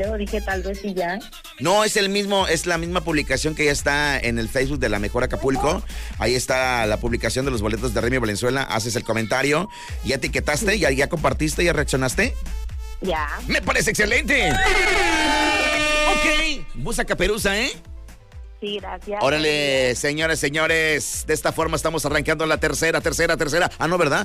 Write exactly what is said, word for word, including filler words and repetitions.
Dije, tal vez y ya. No, es el mismo, es la misma publicación que ya está en el Facebook de La Mejor Acapulco. Ahí está la publicación de los boletos de Remy Valenzuela. Haces el comentario, ya etiquetaste, ya, ya compartiste, ya reaccionaste. Ya. Me parece excelente. Ok, Busa Caperuza, ¿eh? Sí, gracias. Órale, señores, señores. De esta forma estamos arrancando la tercera, tercera, tercera. Ah, no, ¿verdad?